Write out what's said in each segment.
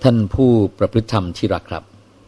ท่านผู้ประพฤติธรรมที่รักครับ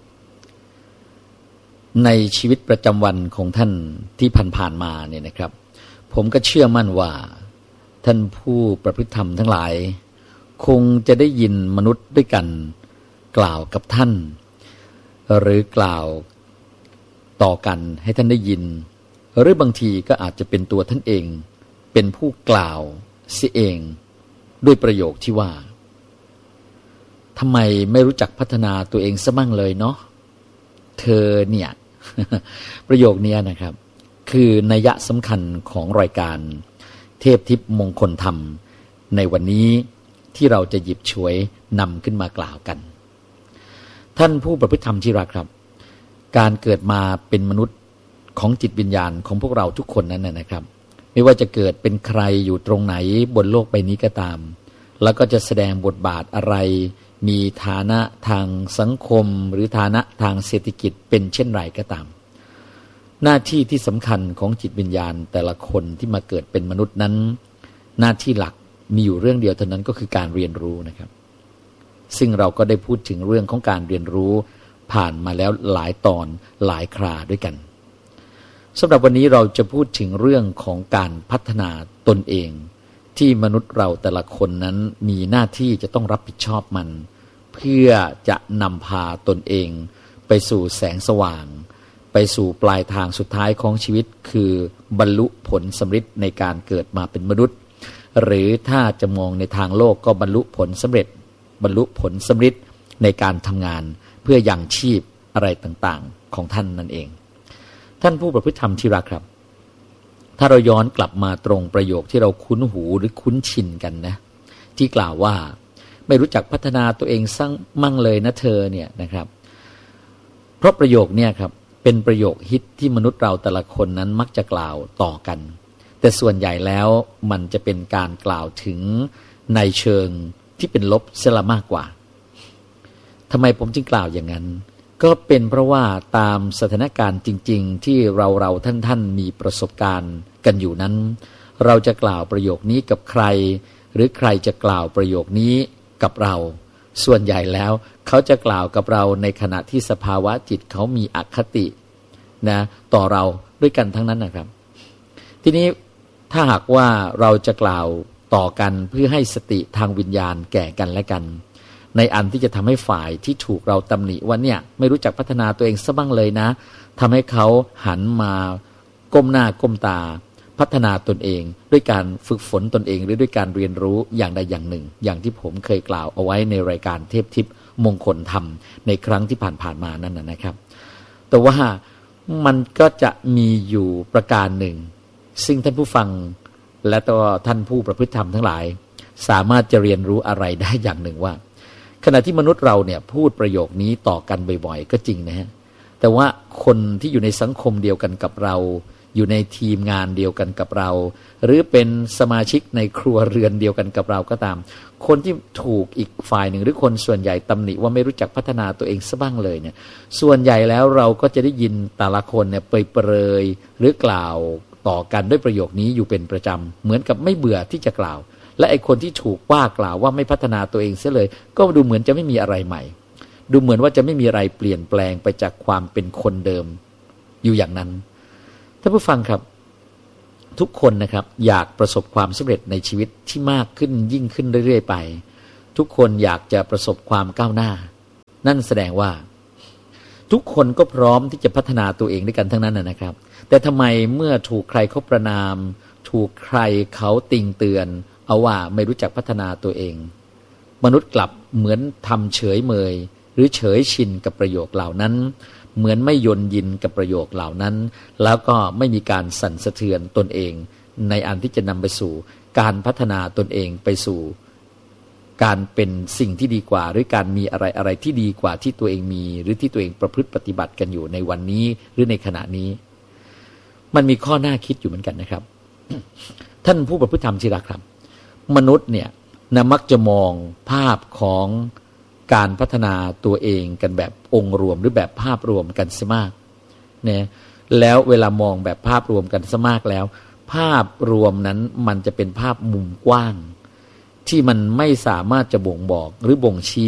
ในชีวิตประจำวันของท่านที่ผ่านมาเนี่ยนะครับผมก็เชื่อมั่นว่าท่านผู้ประพฤติธรรมทั้งหลายคงจะได้ยินมนุษย์ด้วยกันกล่าวกับท่านหรือกล่าวต่อกันให้ท่านได้ยินหรือบางทีก็อาจจะเป็นตัวท่านเองเป็นผู้กล่าวเสียเองด้วยประโยคที่ว่าทำไมไม่รู้จักพัฒนาตัวเองซะมั่งเลยเนาะเธอเนี่ย ประโยคนี้นะครับคือนัยยะสำคัญของรายการเทพทิพย์มงคลธรรมในวันนี้ที่เราจะหยิบฉวยนำขึ้นมากล่าวกันท่านผู้ประพฤติธรรมที่รักครับการเกิดมาเป็นมนุษย์ของจิตวิญญาณของพวกเราทุกคนนั้นนะครับไม่ว่าจะเกิดเป็นใครอยู่ตรงไหนบนโลกใบนี้ก็ตามแล้วก็จะแสดงบทบาทอะไรมีฐานะทางสังคมหรือฐานะทางเศรษฐกิจเป็นเช่นไรก็ตามหน้าที่ที่สำคัญของจิตวิญญาณแต่ละคนที่มาเกิดเป็นมนุษย์นั้นหน้าที่หลักมีอยู่เรื่องเดียวเท่านั้นก็คือการเรียนรู้นะครับซึ่งเราก็ได้พูดถึงเรื่องของการเรียนรู้ผ่านมาแล้วหลายตอนหลายคราด้วยกันสำหรับวันนี้เราจะพูดถึงเรื่องของการพัฒนาตนเองที่มนุษย์เราแต่ละคนนั้นมีหน้าที่จะต้องรับผิดชอบมันเพื่อจะนำพาตนเองไปสู่แสงสว่างไปสู่ปลายทางสุดท้ายของชีวิตคือบรรลุผลสำเร็จในการเกิดมาเป็นมนุษย์หรือถ้าจะมองในทางโลกก็บรรลุผลสำเร็จบรรลุผลสำเร็จในการทำงานเพื่อยังชีพอะไรต่างๆของท่านนั่นเองท่านผู้ประพฤติธรรมที่รักครับถ้าเราย้อนกลับมาตรงประโยคที่เราคุ้นหูหรือคุ้นชินกันนะที่กล่าวว่าไม่รู้จักพัฒนาตัวเองสร้างมั่งเลยนะเธอเนี่ยนะครับเพราะประโยคเนี่ยครับเป็นประโยคฮิตที่มนุษย์เราแต่ละคนนั้นมักจะกล่าวต่อกันแต่ส่วนใหญ่แล้วมันจะเป็นการกล่าวถึงในเชิงที่เป็นลบเสียละมากกว่าทำไมผมจึงกล่าวอย่างนั้นก็เป็นเพราะว่าตามสถานการณ์จริงๆที่เราท่านมีประสบการณ์กันอยู่นั้นเราจะกล่าวประโยคนี้กับใครหรือใครจะกล่าวประโยคนี้กับเราส่วนใหญ่แล้วเขาจะกล่าวกับเราในขณะที่สภาวะจิตเขามีอคตินะต่อเราด้วยกันทั้งนั้นนะครับทีนี้ถ้าหากว่าเราจะกล่าวต่อกันเพื่อให้สติทางวิญญาณแก่กันและกันในอันที่จะทำให้ฝ่ายที่ถูกเราตำหนิว่าเนี่ยไม่รู้จักพัฒนาตัวเองซะบ้างเลยนะทำให้เขาหันมาก้มหน้าก้มตาพัฒนาตนเองด้วยการฝึกฝนตนเองหรือด้วยการเรียนรู้อย่างใดอย่างหนึ่งอย่างที่ผมเคยกล่าวเอาไว้ในรายการเทพทิพย์มงคลธรรมในครั้งที่ผ่านมานั่นนะครับแต่ว่ามันก็จะมีอยู่ประการหนึ่งซึ่งท่านผู้ฟังและตัวท่านผู้ประพฤติธรรมทั้งหลายสามารถจะเรียนรู้อะไรได้อย่างหนึ่งว่าขณะที่มนุษย์เราเนี่ยพูดประโยคนี้ต่อกันบ่อยๆก็จริงนะฮะแต่ว่าคนที่อยู่ในสังคมเดียวกันกับเราอยู่ในทีมงานเดียวกันกับเราหรือเป็นสมาชิกในครัวเรือนเดียวกันกับเราก็ตามคนที่ถูกอีกฝ่ายหนึ่งหรือคนส่วนใหญ่ตำหนิว่าไม่รู้จักพัฒนาตัวเองซะบ้างเลยเนี่ยส่วนใหญ่แล้วเราก็จะได้ยินแต่ละคนเนี่ยเปรยหรือกล่าวต่อกันด้วยประโยคนี้อยู่เป็นประจำเหมือนกับไม่เบื่อที่จะกล่าวและไอ้คนที่ถูกว่ากล่าวว่าไม่พัฒนาตัวเองเสียเลยก็ดูเหมือนจะไม่มีอะไรใหม่ดูเหมือนว่าจะไม่มีอะไรเปลี่ยนแปลงไปจากความเป็นคนเดิมอยู่อย่างนั้นท่านผู้ฟังครับทุกคนนะครับอยากประสบความสำเร็จในชีวิตที่มากขึ้นยิ่งขึ้นเรื่อยๆไปทุกคนอยากจะประสบความก้าวหน้านั่นแสดงว่าทุกคนก็พร้อมที่จะพัฒนาตัวเองด้วยกันทั้งนั้นนะครับแต่ทำไมเมื่อถูกใครเขาประณามถูกใครเขาติงเตือนเอาว่าไม่รู้จักพัฒนาตัวเองมนุษย์กลับเหมือนทำเฉยเมยหรือเฉยชินกับประโยคเหล่านั้นเหมือนไม่ยนยินกับประโยคเหล่านั้นแล้วก็ไม่มีการสั่นสะเทือนตนเองในอันที่จะนำไปสู่การพัฒนาตนเองไปสู่การเป็นสิ่งที่ดีกว่าหรือการมีอะไรที่ดีกว่าที่ตัวเองมีหรือที่ตัวเองประพฤติปฏิบัติกันอยู่ในวันนี้หรือในขณะนี้มันมีข้อน่าคิดอยู่เหมือนกันนะครับ ท่านผู้ประพฤติธรรมที่รักครับมนุษย์เนี่ยมักจะมองภาพของการพัฒนาตัวเองกันแบบองค์รวมหรือแบบภาพรวมกันซะมากเนี่ยแล้วเวลามองแบบภาพรวมกันซะมากแล้วภาพรวมนั้นมันจะเป็นภาพมุมกว้างที่มันไม่สามารถจะบ่งบอกหรือบ่งชี้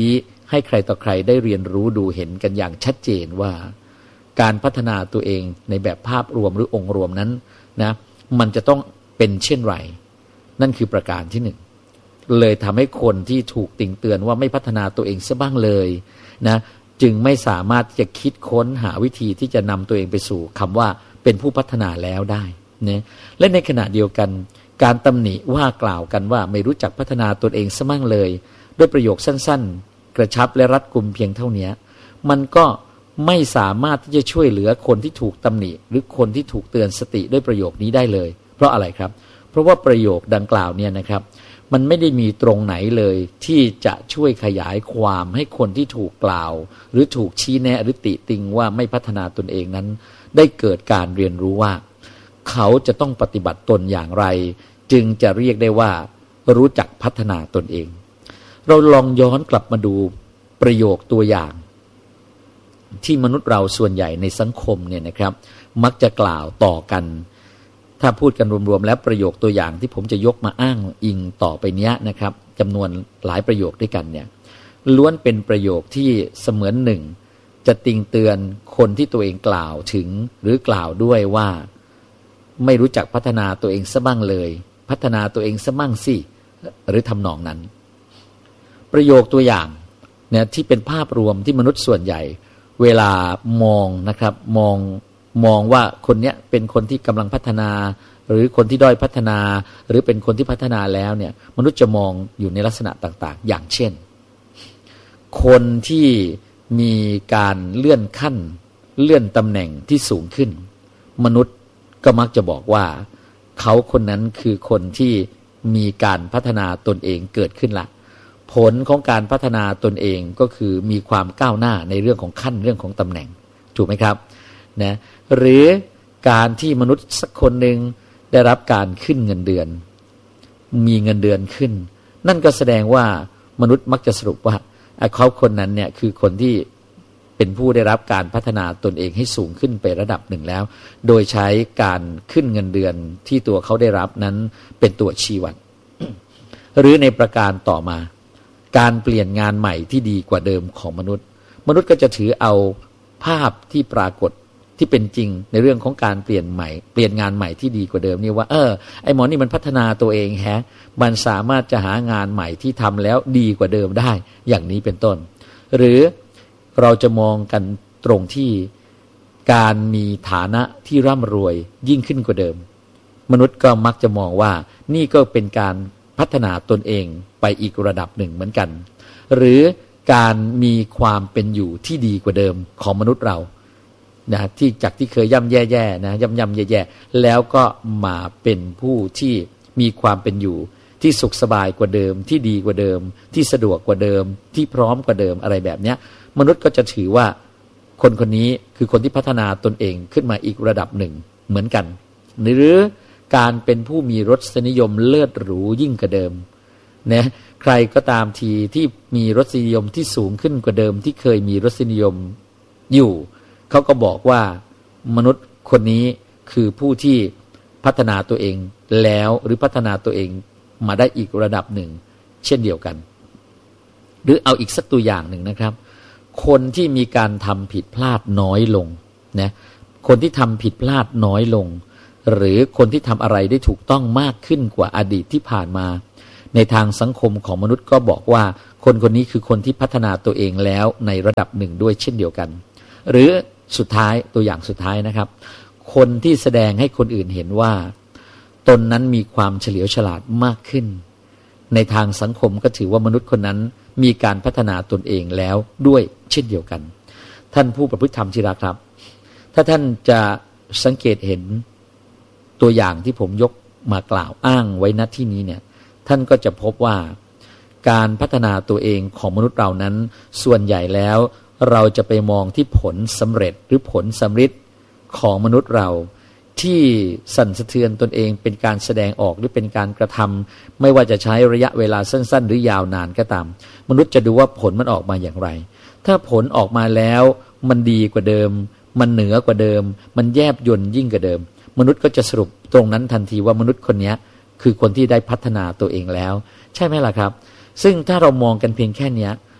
ให้ใครต่อใครได้เรียนรู้ดูเห็นกันอย่างชัดเจนว่าการพัฒนาตัวเองในแบบภาพรวมหรือองค์รวมนั้นนะมันจะต้องเป็นเช่นไรนั่นคือประการที่หนึ่งเลยทำให้คนที่ถูกติ่งเตือนว่าไม่พัฒนาตัวเองซะบ้างเลยนะจึงไม่สามารถจะคิดค้นหาวิธีที่จะนำตัวเองไปสู่คำว่าเป็นผู้พัฒนาแล้วได้นะและในขณะเดียวกันการตำหนิว่ากล่าวกันว่าไม่รู้จักพัฒนาตนเองซะมั่งเลยด้วยประโยคสั้นๆกระชับและรัดกุมเพียงเท่านี้มันก็ไม่สามารถที่จะช่วยเหลือคนที่ถูกตำหนิหรือคนที่ถูกเตือนสติด้วยประโยคนี้ได้เลยเพราะอะไรครับเพราะว่าประโยคดังกล่าวเนี่ยนะครับมันไม่ได้มีตรงไหนเลยที่จะช่วยขยายความให้คนที่ถูกกล่าวหรือถูกชี้แนะหรือติติงว่าไม่พัฒนาตนเองนั้นได้เกิดการเรียนรู้ว่าเขาจะต้องปฏิบัติตนอย่างไรจึงจะเรียกได้ว่ารู้จักพัฒนาตนเองเราลองย้อนกลับมาดูประโยคตัวอย่างที่มนุษย์เราส่วนใหญ่ในสังคมเนี่ยนะครับมักจะกล่าวต่อกันถ้าพูดกันรวมๆแล้วประโยคตัวอย่างที่ผมจะยกมาอ้างอิงต่อไปเนี้ยนะครับจำนวนหลายประโยคด้วยกันเนี่ยล้วนเป็นประโยคที่เสมือนหนึ่งจะติงเตือนคนที่ตัวเองกล่าวถึงหรือกล่าวด้วยว่าไม่รู้จักพัฒนาตัวเองซะบ้างเลยพัฒนาตัวเองซะมั่งสิหรือทำนองนั้นประโยคตัวอย่างเนี่ยที่เป็นภาพรวมที่มนุษย์ส่วนใหญ่เวลามองนะครับมองว่าคนเนี้ยเป็นคนที่กำลังพัฒนาหรือคนที่ด้อยพัฒนาหรือเป็นคนที่พัฒนาแล้วเนี่ยมนุษย์จะมองอยู่ในลักษณะต่างๆอย่างเช่นคนที่มีการเลื่อนขั้นเลื่อนตำแหน่งที่สูงขึ้นมนุษย์ก็มักจะบอกว่าเขาคนนั้นคือคนที่มีการพัฒนาตนเองเกิดขึ้นละผลของการพัฒนาตนเองก็คือมีความก้าวหน้าในเรื่องของขั้นเรื่องของตำแหน่งถูกไหมครับนะหรือการที่มนุษย์สักคนหนึ่งได้รับการขึ้นเงินเดือนมีเงินเดือนขึ้นนั่นก็แสดงว่ามนุษย์มักจะสรุปว่าเขาคนนั้นเนี่ยคือคนที่เป็นผู้ได้รับการพัฒนาตนเองให้สูงขึ้นไประดับหนึ่งแล้วโดยใช้การขึ้นเงินเดือนที่ตัวเขาได้รับนั้นเป็นตัวชี้วัด หรือในประการต่อมาการเปลี่ยนงานใหม่ที่ดีกว่าเดิมของมนุษย์ก็จะถือเอาภาพที่ปรากฏที่เป็นจริงในเรื่องของการเปลี่ยนงานใหม่ที่ดีกว่าเดิมนี่ว่าไอ้หมอนี่มันพัฒนาตัวเองมันสามารถจะหางานใหม่ที่ทำแล้วดีกว่าเดิมได้อย่างนี้เป็นต้นหรือเราจะมองกันตรงที่การมีฐานะที่ร่ำรวยยิ่งขึ้นกว่าเดิมมนุษย์ก็มักจะมองว่านี่ก็เป็นการพัฒนาตนเองไปอีกระดับหนึ่งเหมือนกันหรือการมีความเป็นอยู่ที่ดีกว่าเดิมของมนุษย์เรานะที่จากที่เคยย่ำแย่ๆนะย่ำแย่ๆแล้วก็มาเป็นผู้ที่มีความเป็นอยู่ที่สุขสบายกว่าเดิมที่ดีกว่าเดิมที่สะดวกกว่าเดิมที่พร้อมกว่าเดิมอะไรแบบเนี้ยมนุษย์ก็จะถือว่าคนคนนี้คือคนที่พัฒนาตนเองขึ้นมาอีกระดับหนึ่งเหมือนกันหรือการเป็นผู้มีรสนิยมเลิศหรูยิ่งกว่าเดิมนะใครก็ตามทีที่มีรสนิยมที่สูงขึ้นกว่าเดิมที่เคยมีรสนิยมอยู่เขาก็บอกว่ามนุษย์คนนี้คือผู้ที่พัฒนาตัวเองแล้วหรือพัฒนาตัวเองมาได้อีกระดับหนึ่งเช่นเดียวกันหรือเอาอีกสักตัวอย่างหนึ่งนะครับคนที่มีการทำผิดพลาดน้อยลงนะคนที่ทำผิดพลาดน้อยลงหรือคนที่ทำอะไรได้ถูกต้องมากขึ้นกว่าอดีตที่ผ่านมาในทางสังคมของมนุษย์ก็บอกว่าคนคนนี้คือคนที่พัฒนาตัวเองแล้วในระดับหนึ่งด้วยเช่นเดียวกันหรือสุดท้ายตัวอย่างสุดท้ายนะครับคนที่แสดงให้คนอื่นเห็นว่าตนนั้นมีความเฉลียวฉลาดมากขึ้นในทางสังคมก็ถือว่ามนุษย์คนนั้นมีการพัฒนาตนเองแล้วด้วยเช่นเดียวกันท่านผู้ประพฤติธรรมที่รักครับถ้าท่านจะสังเกตเห็นตัวอย่างที่ผมยกมากล่าวอ้างไว้ณที่นี้เนี่ยท่านก็จะพบว่าการพัฒนาตัวเองของมนุษย์เรานั้นส่วนใหญ่แล้วเราจะไปมองที่ผลสำเร็จหรือผลสำฤทธิ์ของมนุษย์เราที่สั่นสะเทือนตนเองเป็นการแสดงออกหรือเป็นการกระทำไม่ว่าจะใช้ระยะเวลาสั้นๆหรือยาวนานก็ตามมนุษย์จะดูว่าผลมันออกมาอย่างไรถ้าผลออกมาแล้วมันดีกว่าเดิมมันเหนือกว่าเดิมมันแยบยลยิ่งกว่าเดิมมนุษย์ก็จะสรุปตรงนั้นทันทีว่ามนุษย์คนนี้คือคนที่ได้พัฒนาตัวเองแล้วใช่ไหมล่ะครับซึ่งถ้าเรามองกันเพียงแค่นี้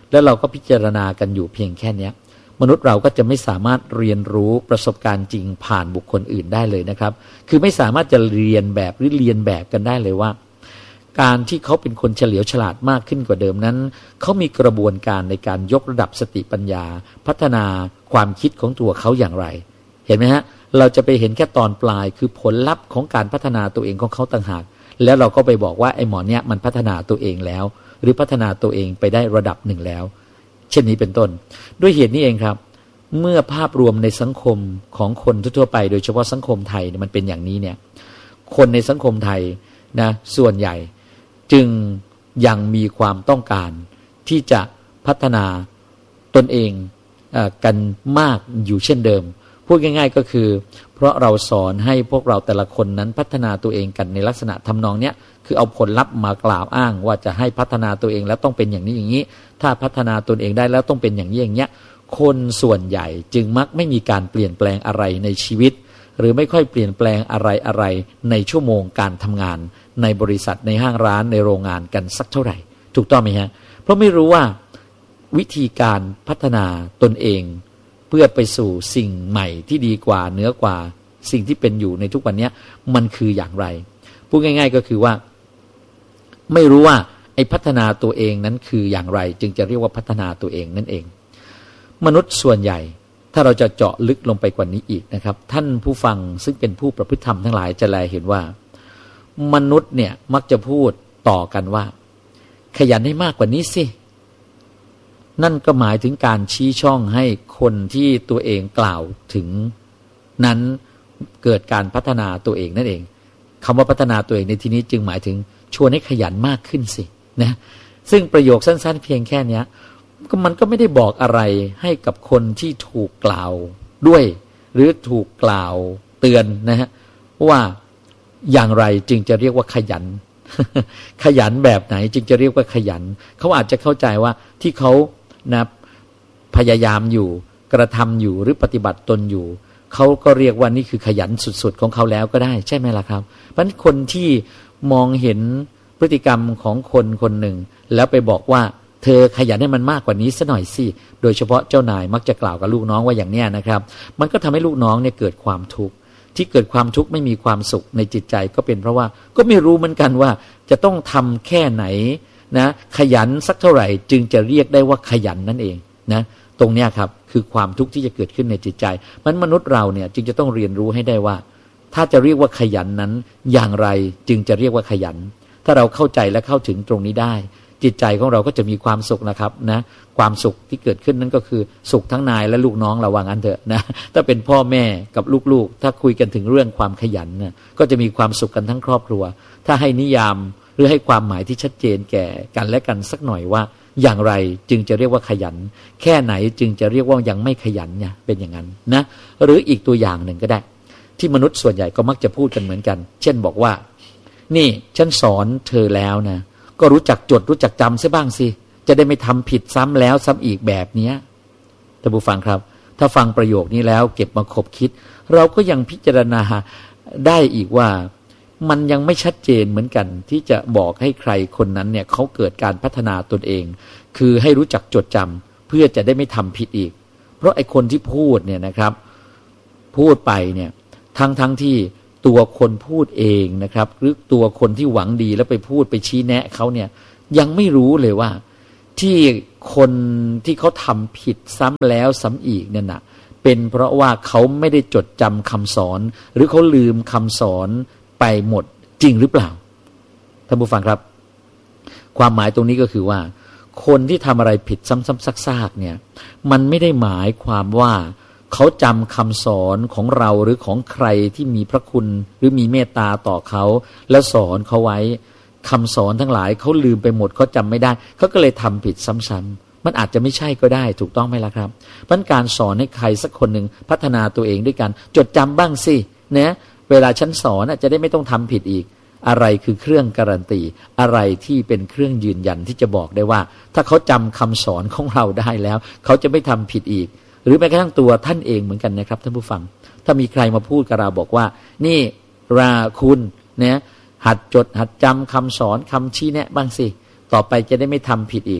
แล้วเราก็พิจารณากันอยู่เพียงแค่นี้มนุษย์เราก็จะไม่สามารถเรียนรู้ประสบการณ์จริงผ่านบุคคลอื่นได้เลยนะครับคือไม่สามารถจะเรียนแบบหรือเรียนแบบกันได้เลยว่าการที่เขาเป็นคนเฉลียวฉลาดมากขึ้นกว่าเดิมนั้นเขามีกระบวนการในการยกระดับสติปัญญาพัฒนาความคิดของตัวเขาอย่างไรเห็นไหมฮะเราจะไปเห็นแค่ตอนปลายคือผลลัพธ์ของการพัฒนาตัวเองของเขาต่างหากแล้วเราก็ไปบอกว่าไอ้หมอเนี่ยมันพัฒนาตัวเองแล้วหรือพัฒนาตัวเองไปได้ระดับหนึ่งแล้วเช่นนี้เป็นต้นด้วยเหตุนี้เองครับเมื่อภาพรวมในสังคมของคนทั่วไปโดยเฉพาะสังคมไทยมันเป็นอย่างนี้เนี่ยคนในสังคมไทยนะส่วนใหญ่จึงยังมีความต้องการที่จะพัฒนาตนเองกันมากอยู่เช่นเดิมพูดง่ายๆก็คือเพราะเราสอนให้พวกเราแต่ละคนนั้นพัฒนาตัวเองกันในลักษณะทำนองเนี้ยคือเอาผลลัพธ์มากล่าวอ้างว่าจะให้พัฒนาตัวเองแล้วต้องเป็นอย่างนี้อย่างนี้ถ้าพัฒนาตนเองได้แล้วต้องเป็นอย่างนี้อย่างเงี้ยคนส่วนใหญ่จึงมักไม่มีการเปลี่ยนแปลงอะไรในชีวิตหรือไม่ค่อยเปลี่ยนแปลงอะไรในชั่วโมงการทำงานในบริษัทในห้างร้านในโรงงานกันสักเท่าไหร่ถูกต้องไหมฮะเพราะไม่รู้ว่าวิธีการพัฒนาตนเองเพื่อไปสู่สิ่งใหม่ที่ดีกว่าเหนือกว่าสิ่งที่เป็นอยู่ในทุกวันนี้มันคืออย่างไรพูดง่ายๆก็คือว่าไม่รู้ว่าไอ้พัฒนาตัวเองนั้นคืออย่างไรจึงจะเรียกว่าพัฒนาตัวเองนั่นเองมนุษย์ส่วนใหญ่ถ้าเราจะเจาะลึกลงไปกว่านี้อีกนะครับท่านผู้ฟังซึ่งเป็นผู้ประพฤติธรรมทั้งหลายจะแลเห็นว่ามนุษย์เนี่ยมักจะพูดต่อกันว่าขยันให้มากกว่านี้สินั่นก็หมายถึงการชี้ช่องให้คนที่ตัวเองกล่าวถึงนั้นเกิดการพัฒนาตัวเองนั่นเองคำว่าพัฒนาตัวเองในที่นี้จึงหมายถึงชวนให้ขยันมากขึ้นสินะซึ่งประโยคสั้นๆเพียงแค่นี้มันก็ไม่ได้บอกอะไรให้กับคนที่ถูกกล่าวด้วยหรือถูกกล่าวเตือนนะฮะว่าอย่างไรจึงจะเรียกว่าขยัน ขยันแบบไหนจึงจะเรียกว่าขยันเขาอาจจะเข้าใจว่าที่เขานะพยายามอยู่กระทำอยู่หรือปฏิบัติตนอยู่เขาก็เรียกว่านี่คือขยันสุดๆของเขาแล้วก็ได้ใช่ไหมล่ะครับเพราะฉะนั้นคนที่มองเห็นพฤติกรรมของคนคนหนึ่งแล้วไปบอกว่าเธอขยันให้มันมากกว่านี้ซะหน่อยสิโดยเฉพาะเจ้านายมักจะกล่าวกับลูกน้องว่าอย่างเนี้ยนะครับมันก็ทำให้ลูกน้องเนี่ยเกิดความทุกข์ที่เกิดความทุกข์ไม่มีความสุขในจิตใจก็เป็นเพราะว่าก็ไม่รู้เหมือนกันว่าจะต้องทำแค่ไหนนะขยันสักเท่าไหร่จึงจะเรียกได้ว่าขยันนั่นเองนะตรงเนี้ยครับคือความทุกข์ที่จะเกิดขึ้นในจิตใจมนุษย์เราเนี่ยจึงจะต้องเรียนรู้ให้ได้ว่าถ้าจะเรียกว่าขยันนั้นอย่างไรจึงจะเรียกว่าขยันถ้าเราเข้าใจและเข้าถึงตรงนี้ได้จิตใจของเราก็จะมีความสุขนะครับนะความสุขที่เกิดขึ้นนั้นก็คือสุขทั้งนายและลูกน้องเราว่างั้นเถอะนะถ้าเป็นพ่อแม่กับลูกๆถ้าคุยกันถึงเรื่องความขยันนะก็จะมีความสุขกันทั้งครอบครัวถ้าให้นิยามหรือให้ความหมายที่ชัดเจนแก่กันและกันสักหน่อยว่าอย่างไรจึงจะเรียกว่าขยันแค่ไหนจึงจะเรียกว่ายังไม่ขยันเนี่ยเป็นอย่างนั้นนะหรืออีกตัวอย่างหนึ่งก็ได้ที่มนุษย์ส่วนใหญ่ก็มักจะพูดกันเหมือนกันเช่นบอกว่านี่ฉันสอนเธอแล้วนะก็รู้จักจดรู้จักจำซะบ้างสิจะได้ไม่ทำผิดซ้ำแล้วซ้ำอีกแบบนี้ท่านผู้ฟังครับถ้าฟังประโยคนี้แล้วเก็บมาคบคิดเราก็ยังพิจารณาได้อีกว่ามันยังไม่ชัดเจนเหมือนกันที่จะบอกให้ใครคนนั้นเนี่ยเขาเกิดการพัฒนาตนเองคือให้รู้จักจดจำเพื่อจะได้ไม่ทำผิดอีกเพราะไอ้คนที่พูดเนี่ยนะครับพูดไปเนี่ยทั้งที่ตัวคนพูดเองนะครับหรือตัวคนที่หวังดีแล้วไปพูดไปชี้แนะเขาเนี่ยยังไม่รู้เลยว่าที่คนที่เขาทำผิดซ้ำแล้วซ้ำอีกเนี่ยนะเป็นเพราะว่าเขาไม่ได้จดจำคำสอนหรือเขาลืมคำสอนไปหมดจริงหรือเปล่าท่านผู้ฟังครับความหมายตรงนี้ก็คือว่าคนที่ทำอะไรผิดซ้ำๆซากๆเนี่ยมันไม่ได้หมายความว่าเขาจำคำสอนของเราหรือของใครที่มีพระคุณหรือมีเมตตาต่อเขาแล้วสอนเขาไว้คำสอนทั้งหลายเขาลืมไปหมดเขาจำไม่ได้เขาก็เลยทำผิดซ้ำๆมันอาจจะไม่ใช่ก็ได้ถูกต้องไหมล่ะครับเพราะการสอนให้ใครสักคนหนึ่งพัฒนาตัวเองด้วยกันจดจำบ้างสินะเวลาฉันสอนจะได้ไม่ต้องทำผิดอีกอะไรคือเครื่องการันตีอะไรที่เป็นเครื่องยืนยันที่จะบอกได้ว่าถ้าเขาจำคำสอนของเราได้แล้วเขาจะไม่ทำผิดอีกหรือแม้กระทั่งตัวท่านเองเหมือนกันนะครับท่านผู้ฟังถ้ามีใครมาพูดกับเราบอกว่านี่ราคุณเนี่ยหัดจดหัดจำคำสอนคำชี้แนะบ้างสิต่อไปจะได้ไม่ทำผิดอีก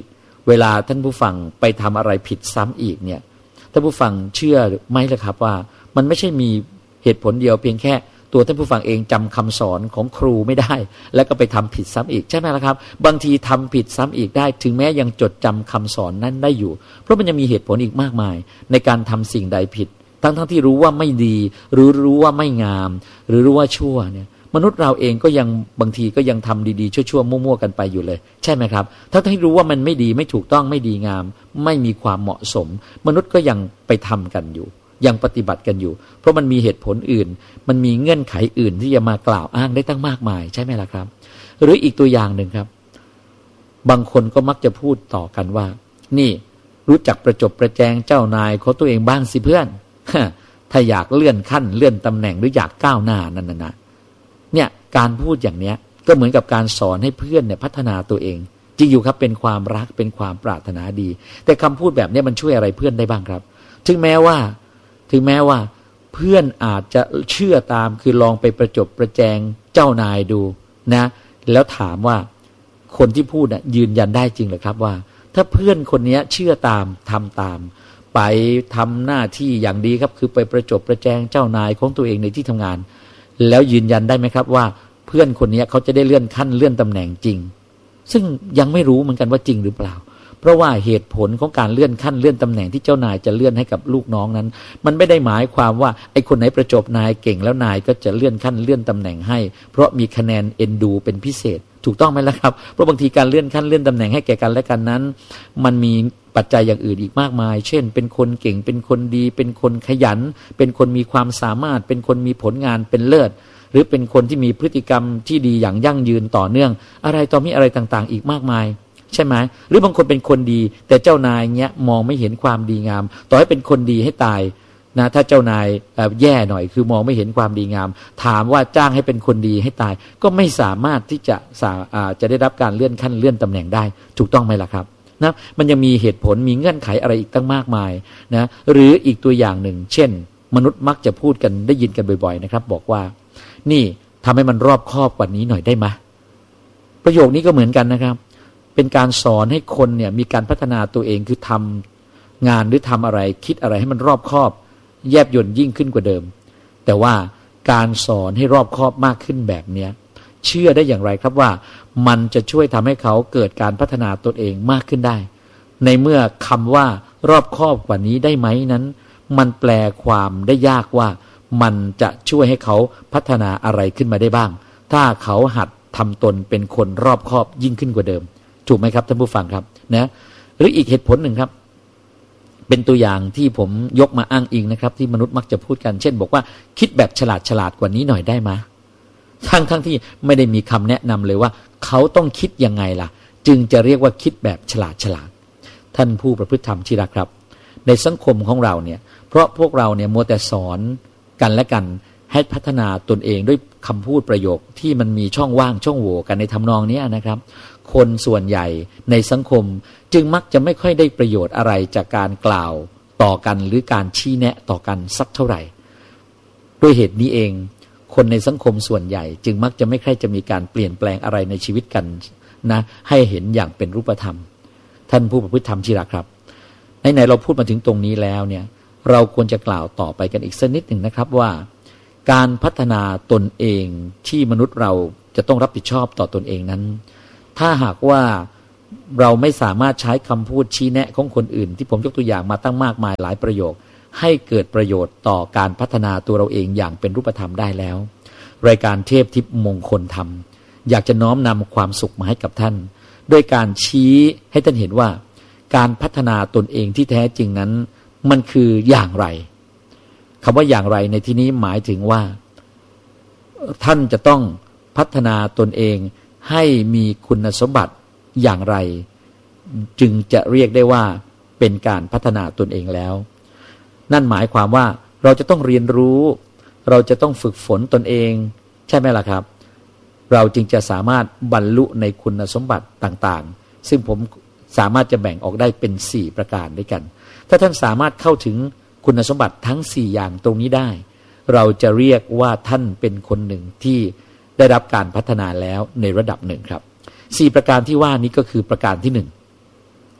เวลาท่านผู้ฟังไปทำอะไรผิดซ้ำอีกเนี่ยท่านผู้ฟังเชื่อไหมล่ะครับว่ามันไม่ใช่มีเหตุผลเดียวเพียงแค่ตัวท่านผู้ฟังเองจำคำสอนของครูไม่ได้แล้วก็ไปทำผิดซ้ำอีกใช่ไหมล่ะครับบางทีทำผิดซ้ำอีกได้ถึงแม้ยังจดจำคำสอนนั้นได้อยู่เพราะมันยังมีเหตุผลอีกมากมายในการทำสิ่งใดผิดทั้งที่รู้ว่าไม่ดีหรือรู้ว่าไม่งามหรือรู้ว่าชั่วเนี่ยมนุษย์เราเองก็ยังบางทีก็ยังทำดีๆชั่วๆมั่วๆกันไปอยู่เลยใช่ไหมครับทั้งที่รู้ว่ามันไม่ดีไม่ถูกต้องไม่ดีงามไม่มีความเหมาะสมมนุษย์ก็ยังไปทำกันอยู่ยังปฏิบัติกันอยู่เพราะมันมีเหตุผลอื่นมันมีเงื่อนไขอื่นที่จะมากล่าวอ้างได้ตั้งมากมายใช่ไหมล่ะครับหรืออีกตัวอย่างหนึ่งครับบางคนก็มักจะพูดต่อกันว่านี่รู้จักประจบประแจงเจ้านายของตัวเองบ้างสิเพื่อนถ้าอยากเลื่อนขั้นเลื่อนตำแหน่งหรืออยากก้าวหน้านั่นนะเนี่ยการพูดอย่างเนี้ยก็เหมือนกับการสอนให้เพื่อนเนี่ยพัฒนาตัวเองจริงอยู่ครับเป็นความรักเป็นความปรารถนาดีแต่คำพูดแบบนี้มันช่วยอะไรเพื่อนได้บ้างครับถึงแม้ว่าเพื่อนอาจจะเชื่อตามคือลองไปประจบประแจงเจ้านายดูนะแล้วถามว่าคนที่พูดน่ะยืนยันได้จริงเหรอครับว่าถ้าเพื่อนคนนี้เชื่อตามทำตามไปทำหน้าที่อย่างดีครับคือไปประจบประแจงเจ้านายของตัวเองในที่ทำงานแล้วยืนยันได้ไหมครับว่าเพื่อนคนนี้เขาจะได้เลื่อนขั้นเลื่อนตำแหน่งจริงซึ่งยังไม่รู้เหมือนกันว่าจริงหรือเปล่าเพราะว่าเหตุผลของการเลื่อนขั้นเลื่อนตำแหน่งที่เจ้านายจะเลื่อนให้กับลูกน้องนั้นมันไม่ได้หมายความว่าไอ้คนไหนประจบนายเก่งแล้วนายก็จะเลื่อนขั้นเลื่อนตำแหน่งให้เพราะมีคะแนนเอ็นดูเป็นพิเศษถูกต้องไหมล่ะครับเพราะบางทีการเลื่อนขั้นเลื่อนตำแหน่งให้แก่กันและกันนั้นมันมีปัจจัยอย่างอื่นอีกมากมายเช่นเป็นคนเก่งเป็นคนดีเป็นคนขยันเป็นคนมีความสามารถเป็นคนมีผลงานเป็นเลิศหรือเป็นคนที่มีพฤติกรรมที่ดีอย่างยั่งยืนต่อเนื่องอะไรต่อมีอะไรต่างๆอีกมากมายใช่ไหมหรือบางคนเป็นคนดีแต่เจ้านายเงี้ยมองไม่เห็นความดีงามต่อให้เป็นคนดีให้ตายนะถ้าเจ้านายแย่หน่อยคือมองไม่เห็นความดีงามถามว่าจ้างให้เป็นคนดีให้ตายก็ไม่สามารถที่จะได้รับการเลื่อนขั้นเลื่อนตำแหน่งได้ถูกต้องไหมล่ะครับนะมันยังมีเหตุผลมีเงื่อนไขอะไรอีกตั้งมากมายนะหรืออีกตัวอย่างหนึ่งเช่นมนุษย์มักจะพูดกันได้ยินกันบ่อยๆนะครับบอกว่านี่ทำให้มันรอบคอบกว่านี้หน่อยได้ไหมประโยคนี้ก็เหมือนกันนะครับเป็นการสอนให้คนเนี่ยมีการพัฒนาตัวเองคือทำงานหรือทำอะไรคิดอะไรให้มันรอบคอบแยบยลยิ่งขึ้นกว่าเดิมแต่ว่าการสอนให้รอบคอบมากขึ้นแบบเนี้ยเชื่อได้อย่างไรครับว่ามันจะช่วยทำให้เขาเกิดการพัฒนาตนเองมากขึ้นได้ในเมื่อคำว่ารอบคอบกว่านี้ได้ไหมนั้นมันแปลความได้ยากว่ามันจะช่วยให้เขาพัฒนาอะไรขึ้นมาได้บ้างถ้าเขาหัดทำตนเป็นคนรอบคอบยิ่งขึ้นกว่าเดิมถูกไหมครับท่านผู้ฟังครับนะหรืออีกเหตุผลหนึ่งครับเป็นตัวอย่างที่ผมยกมาอ้างอิงนะครับที่มนุษย์มักจะพูดกันเช่นบอกว่าคิดแบบฉลาดกว่านี้หน่อยได้ไหมทั้งที่ไม่ได้มีคำแนะนำเลยว่าเขาต้องคิดยังไงล่ะจึงจะเรียกว่าคิดแบบฉลาดท่านผู้ประพฤติธรรมที่รักครับในสังคมของเราเนี่ยเพราะพวกเราเนี่ยมัวแต่สอนกันและกันให้พัฒนาตนเองด้วยคำพูดประโยคที่มันมีช่องว่างช่องโหว่กันในทำนองนี้นะครับคนส่วนใหญ่ในสังคมจึงมักจะไม่ค่อยได้ประโยชน์อะไรจากการกล่าวต่อกันหรือการชี้แนะต่อกันสักเท่าไหร่ด้วยเหตุนี้เองคนในสังคมส่วนใหญ่จึงมักจะไม่ค่อยจะมีการเปลี่ยนแปลงอะไรในชีวิตกันนะให้เห็นอย่างเป็นรูปธรรมท่านผู้ประพฤติธรรมที่รักครับไหนๆเราพูดมาถึงตรงนี้แล้วเนี่ยเราควรจะกล่าวต่อไปกันอีกสักนิดหนึ่งนะครับว่าการพัฒนาตนเองที่มนุษย์เราจะต้องรับผิดชอบต่อตนเองนั้นถ้าหากว่าเราไม่สามารถใช้คำพูดชี้แนะของคนอื่นที่ผมยกตัวอย่างมาตั้งมากมายหลายประโยคให้เกิดประโยชน์ต่อการพัฒนาตัวเราเองอย่างเป็นรูปธรรมได้แล้วรายการเทพทิพย์มงคลธรรมอยากจะน้อมนำความสุขมาให้กับท่านด้วยการชี้ให้ท่านเห็นว่าการพัฒนาตนเองที่แท้จริงนั้นมันคืออย่างไรคำว่าอย่างไรในที่นี้หมายถึงว่าท่านจะต้องพัฒนาตนเองให้มีคุณสมบัติอย่างไรจึงจะเรียกได้ว่าเป็นการพัฒนาตนเองแล้วนั่นหมายความว่าเราจะต้องเรียนรู้เราจะต้องฝึกฝนตนเองใช่ไหมล่ะครับเราจึงจะสามารถบรรลุในคุณสมบัติต่างๆซึ่งผมสามารถจะแบ่งออกได้เป็น4ประการด้วยกันถ้าท่านสามารถเข้าถึงคุณสมบัติทั้ง4อย่างตรงนี้ได้เราจะเรียกว่าท่านเป็นคนหนึ่งที่ได้รับการพัฒนาแล้วในระดับหนึ่งครับ4ประการที่ว่านี้ก็คือประการที่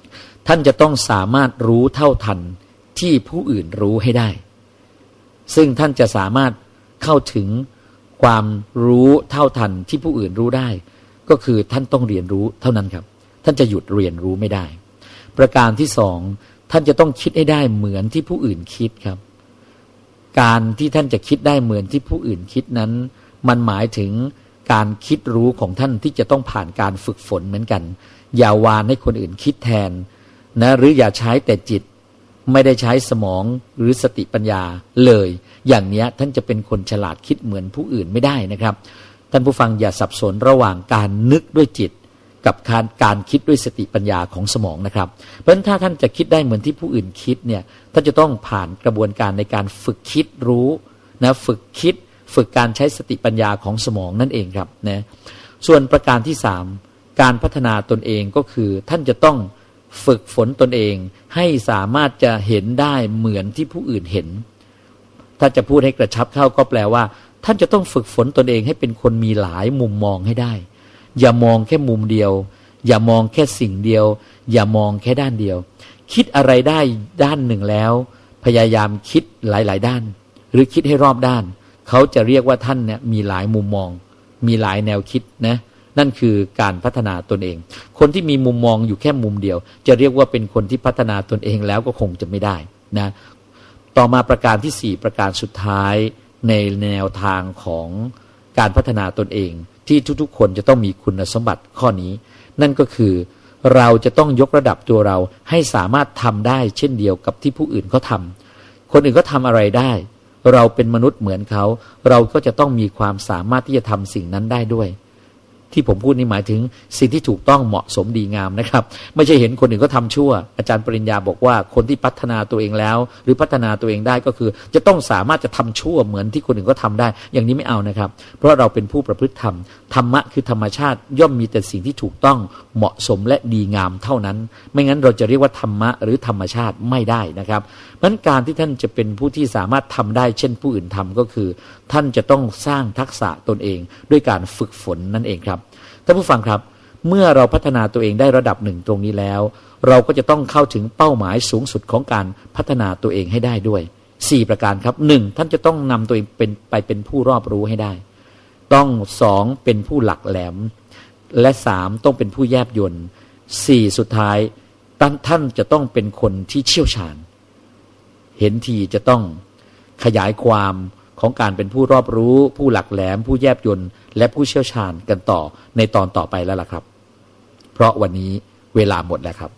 ท่านจะต้องสามารถรู้เท่าทันที่ผู้อื่นรู้ให้ได้ซึ่งท่านจะสามารถเข้าถึงความรู้เท่าทันที่ผู้อื่นรู้ได้ก็คือท่านต้องเรียนรู้เท่านั้นครับท่านจะหยุดเรียนรู้ไม่ได้ประการที่สองท่านจะต้องคิดให้ได้เหมือนที่ผู้อื่นคิดครับการที่ท่านจะคิดได้เหมือนที่ผู้อื่นคิดนั้นมันหมายถึงการคิดรู้ของท่านที่จะต้องผ่านการฝึกฝนเหมือนกันอย่าวานให้คนอื่นคิดแทนนะหรืออย่าใช้แต่จิตไม่ได้ใช้สมองหรือสติปัญญาเลยอย่างนี้ท่านจะเป็นคนฉลาดคิดเหมือนผู้อื่นไม่ได้นะครับท่านผู้ฟังอย่าสับสนระหว่างการนึกด้วยจิตกับการคิดด้วยสติปัญญาของสมองนะครับเพราะฉะนั้นถ้าท่านจะคิดได้เหมือนที่ผู้อื่นคิดเนี่ยท่านจะต้องผ่านกระบวนการในการฝึกคิดรู้นะฝึกการใช้สติปัญญาของสมองนั่นเองครับนะส่วนประการที่สามการพัฒนาตนเองก็คือท่านจะต้องฝึกฝนตนเองให้สามารถจะเห็นได้เหมือนที่ผู้อื่นเห็นถ้าจะพูดให้กระชับเข้าก็แปลว่าท่านจะต้องฝึกฝนตนเองให้เป็นคนมีหลายมุมมองให้ได้อย่ามองแค่มุมเดียวอย่ามองแค่สิ่งเดียวอย่ามองแค่ด้านเดียวคิดอะไรได้ด้านหนึ่งแล้วพยายามคิดหลายๆด้านหรือคิดให้รอบด้านเขาจะเรียกว่าท่านเนี่ยมีหลายมุมมองมีหลายแนวคิดนะนั่นคือการพัฒนาตนเองคนที่มีมุมมองอยู่แค่มุมเดียวจะเรียกว่าเป็นคนที่พัฒนาตนเองแล้วก็คงจะไม่ได้นะต่อมาประการที่สี่ประการสุดท้ายในแนวทางของการพัฒนาตนเองที่ทุกๆคนจะต้องมีคุณสมบัติข้อนี้นั่นก็คือเราจะต้องยกระดับตัวเราให้สามารถทำได้เช่นเดียวกับที่ผู้อื่นเขาทำคนอื่นเขาทำอะไรได้เราเป็นมนุษย์เหมือนเขาเราก็จะต้องมีความสามารถที่จะทำสิ่งนั้นได้ด้วยที่ผมพูดนี่หมายถึงสิ่งที่ถูกต้องเหมาะสมดีงามนะครับไม่ใช่เห็นคนอื่นก็ทำชั่วอาจารย์ปริญญาบอกว่าคนที่พัฒนาตัวเองแล้วหรือพัฒนาตัวเองได้ก็คือจะต้องสามารถจะทำชั่วเหมือนที่คนอื่นก็ทำได้อย่างนี้ไม่เอานะครับเพราะเราเป็นผู้ประพฤติธรรมธรรมะคือธรรมชาติย่อมมีแต่สิ่งที่ถูกต้องเหมาะสมและดีงามเท่านั้นไม่งั้นเราจะเรียกว่าธรรมะหรือธรรมชาติไม่ได้นะครับเพราะฉะนั้นการที่ท่านจะเป็นผู้ที่สามารถทำได้เช่นผู้อื่นทำก็คือท่านจะต้องสร้างทักษะตนเองด้วยการฝึกฝนนั่นเองครับท่านผู้ฟังครับเมื่อเราพัฒนาตัวเองได้ระดับหนึ่งตรงนี้แล้วเราก็จะต้องเข้าถึงเป้าหมายสูงสุดของการพัฒนาตัวเองให้ได้ด้วย4ประการครับ1ท่านจะต้องนำตัวเองเป็นผู้รอบรู้ให้ได้ต้อง2เป็นผู้หลักแหลมและ3ต้องเป็นผู้แยบยล4สุดท้ายท่านจะต้องเป็นคนที่เชี่ยวชาญเห็นทีจะต้องขยายความของการเป็นผู้รอบรู้ผู้หลักแหลมผู้แยบยลและผู้เชี่ยวชาญกันต่อในตอนต่อไปแล้วล่ะครับเพราะวันนี้เวลาหมดแล้วครับ